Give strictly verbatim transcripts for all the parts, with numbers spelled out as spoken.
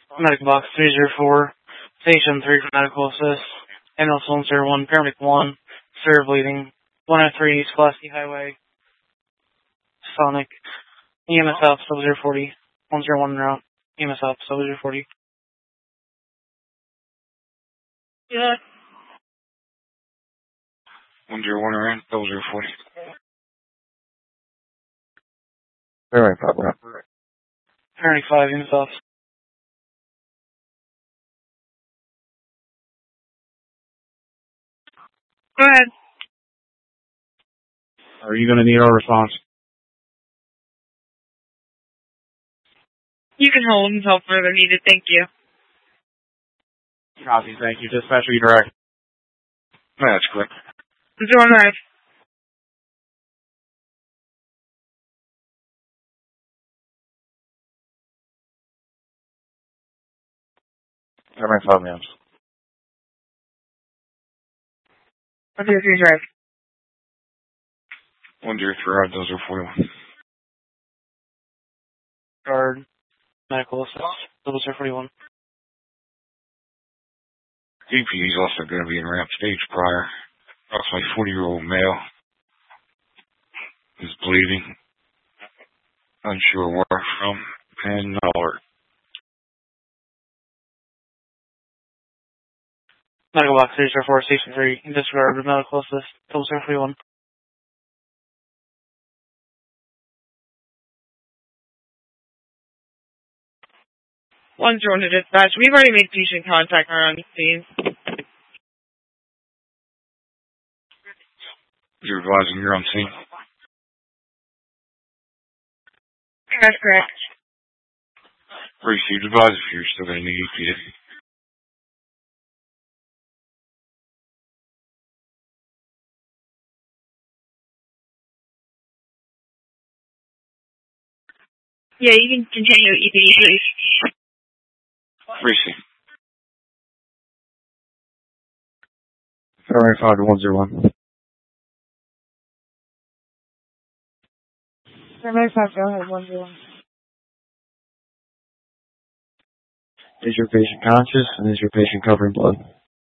Medical box three zero four, station three for medical assist, ambulance one zero one, paramedic one, severe bleeding, one oh three East Pulaski Highway, Sonic, E M S up, sub zero forty, one zero one route, E M S up, sub zero forty. Yeah. one zero one around, sub zero forty. Paramedic five route. Paramedic five, E M S up. Go ahead. Are you going to need our response? You can hold until further needed, thank you. Copy, thank you. Dispatcher, you direct. That's quick. zero nine. Paramedic five minutes. one zero three drive. one zero three around, sub zero forty-one. Guard, medical assist, sub zero forty-one. E P is also going to be in ramp stage prior. Approximately forty-year-old male is bleeding. Unsure where from. And not alert. Medical box three zero four, station three, disregard with medical assist, sub zero forty-one. one zero one to dispatch. We've already made patient contact around the scene. You're advising you're on scene? That's correct. Received. Advise if you're still going to need E P A. Yeah, you can continue E P D, please. Received. Paramedic five to one zero one. Paramedic five, go ahead, one zero one. Is your patient conscious and is your patient covering blood?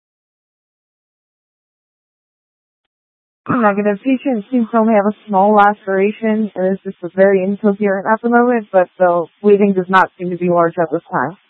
Negative. Patient seems to only have a small laceration and is just very incoherent at the moment, but the bleeding does not seem to be large at this time.